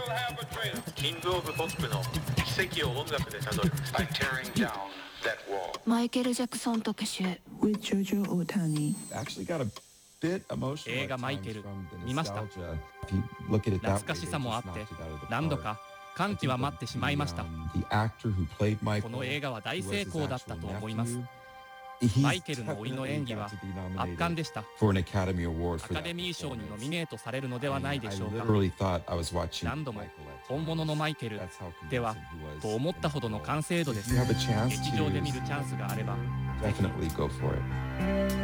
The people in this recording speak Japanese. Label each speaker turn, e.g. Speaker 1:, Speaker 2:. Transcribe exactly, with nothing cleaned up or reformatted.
Speaker 1: キングオブポップの奇跡を音楽でたどる。
Speaker 2: マイケル・ジャクソン特集 with Jojo Otani。
Speaker 3: 映画マイケル見ました。懐かしさもあって何度か感極まってしまいました。この映画は大成功だったと思います。マイケルの甥の演技は圧巻でした。アカデミー賞にノミネートされるのではないでしょうか。何度も本物のマイケルではと思ったほどの完成度です。劇場で見るチャンスがあればぜひ。